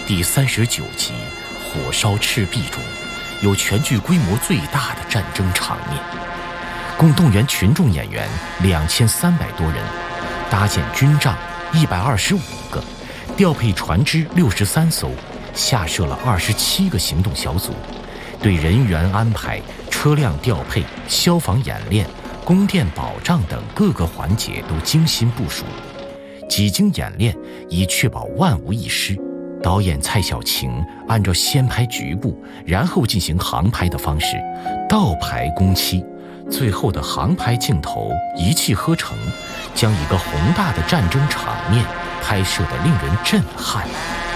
第39集《火烧赤壁》中，有全剧规模最大的战争场面，共动员群众演员2300多人，搭建军帐125个，调配船只63艘，下设了27个行动小组，对人员安排、车辆调配、消防演练、供电保障等各个环节都精心部署。几经演练，以确保万无一失。导演蔡小晴按照先拍局部，然后进行航拍的方式，倒排工期，最后的航拍镜头一气呵成，将一个宏大的战争场面拍摄得令人震撼、